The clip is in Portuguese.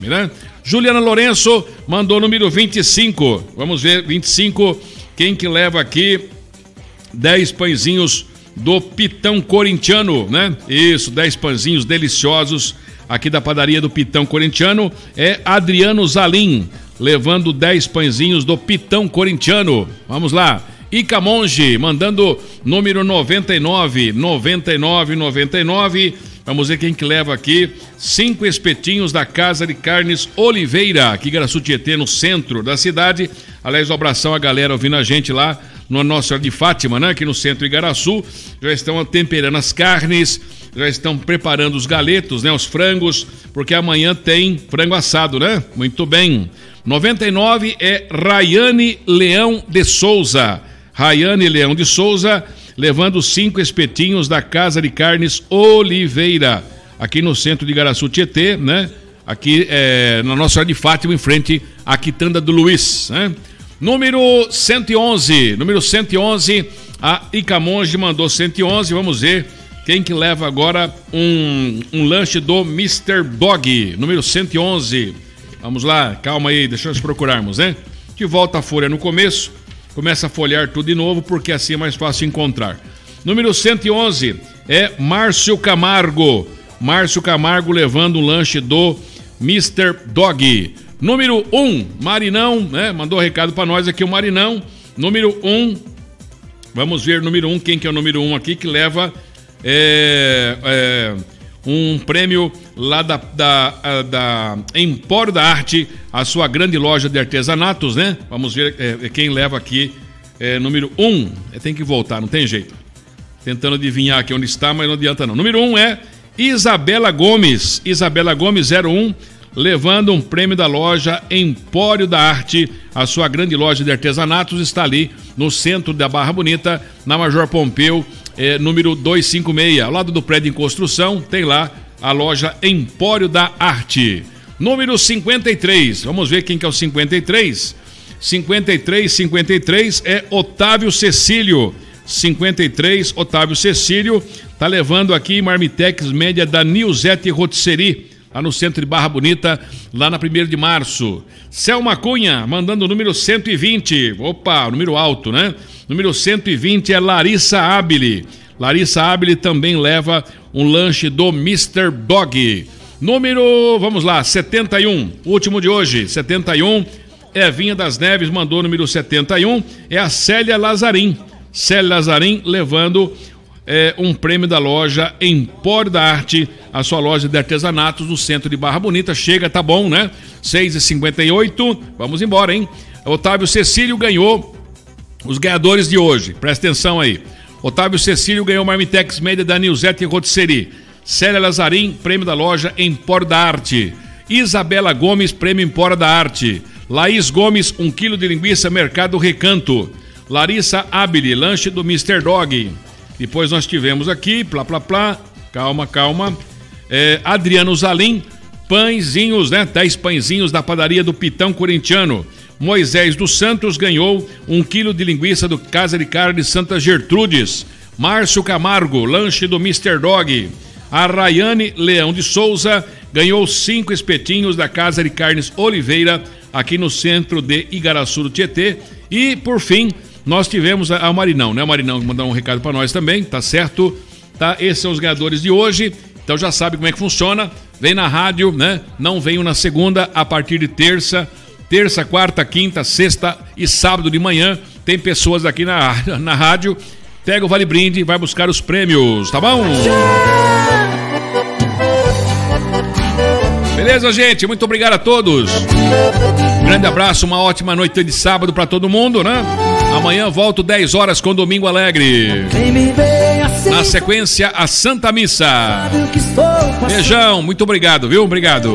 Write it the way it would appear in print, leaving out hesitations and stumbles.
né? Juliana Lourenço mandou o número 25. Vamos ver, 25, quem que leva aqui 10 pãezinhos do Pitão Corintiano, né? Isso, 10 pãezinhos deliciosos aqui da padaria do Pitão Corintiano. É Adriano Zalim, levando 10 pãezinhos do Pitão Corintiano. Vamos lá. Ica Monge, mandando número 99. Vamos ver quem que leva aqui 5 espetinhos da Casa de Carnes Oliveira, aqui em Igaraçu Tietê, no centro da cidade. Aliás, um abração a galera ouvindo a gente lá no Nossa Senhora de Fátima, né? Aqui no centro de Igaraçu. Já estão temperando as carnes, já estão preparando os galetos, né? Os frangos, porque amanhã tem frango assado, né? Muito bem. 99 é Rayane Leão de Souza. Rayane Leão de Souza, levando 5 espetinhos da Casa de Carnes Oliveira, aqui no centro de Igaraçu Tietê, né? Aqui na Nossa Senhora de Fátima, em frente à Quitanda do Luiz, né? Número 111, a Ica Monge mandou 111, vamos ver quem que leva agora um lanche do Mr. Dog, número 111. Vamos lá, calma aí, deixa nós procurarmos, né? De volta a folha no começo, começa a folhear tudo de novo, porque assim é mais fácil encontrar. Número 111 é Márcio Camargo. Márcio Camargo levando um lanche do Mr. Dog. Número 1, Marinão, né? Mandou recado pra nós aqui o Marinão. Número 1, vamos ver número 1, quem que é o número 1 aqui que leva um prêmio lá da Empório da Arte, a sua grande loja de artesanatos, né? Vamos ver quem leva aqui número 1. Tem que voltar, não tem jeito. Tentando adivinhar aqui onde está, mas não adianta não. Número 1 é Isabela Gomes. Isabela Gomes 01, levando um prêmio da loja Empório da Arte, a sua grande loja de artesanatos, está ali no centro da Barra Bonita, na Major Pompeu, número 256, ao lado do prédio em construção, tem lá a loja Empório da Arte. Número 53, vamos ver quem que é o 53. 53 é Otávio Cecílio. 53, Otávio Cecílio, tá levando aqui Marmitex média da Nilzete Rotisserie, lá no centro de Barra Bonita, lá na 1º de março. Selma Cunha, mandando o número 120. Opa, número alto, né? Número 120 é Larissa Abile. Larissa Abile também leva um lanche do Mr. Dog. Número, vamos lá, 71, último de hoje, 71, Evinha das Neves mandou o número 71, é a Célia Lazarim. Célia Lazarim levando um prêmio da loja Empório da Arte, a sua loja de artesanatos no centro de Barra Bonita. Chega, tá bom, né? 6h58, vamos embora, hein? Otávio Cecílio ganhou os ganhadores de hoje, presta atenção aí. Otávio Cecílio ganhou Marmitex média da Nilzete Rotisserie. Célia Lazarim, prêmio da loja Empório da Arte. Isabela Gomes, prêmio Empório da Arte. Laís Gomes, 1 quilo de linguiça Mercado Recanto. Larissa Abile, lanche do Mr. Dog. Depois nós tivemos aqui, calma. Adriano Zalim, pãezinhos, né? 10 pãezinhos da padaria do Pitão Corintiano. Moisés dos Santos ganhou 1 quilo de linguiça do Casa de Carne Santa Gertrudes. Márcio Camargo, lanche do Mr. Dog. A Rayane Leão de Souza ganhou 5 espetinhos da Casa de Carnes Oliveira, aqui no centro de Igaraçu do Tietê. E, por fim, nós tivemos a Marinão, né? O Marinão mandou um recado para nós também, tá certo? Tá, esses são os ganhadores de hoje, então já sabe como é que funciona. Vem na rádio, né? Não venho na segunda, a partir de terça, quarta, quinta, sexta e sábado de manhã. Tem pessoas aqui na rádio. Pega o Vale Brinde e vai buscar os prêmios, tá bom? Beleza, gente? Muito obrigado a todos. Grande abraço, uma ótima noite de sábado para todo mundo, né? Amanhã volto 10 horas com Domingo Alegre. Na sequência, a Santa Missa. Beijão, muito obrigado, viu? Obrigado.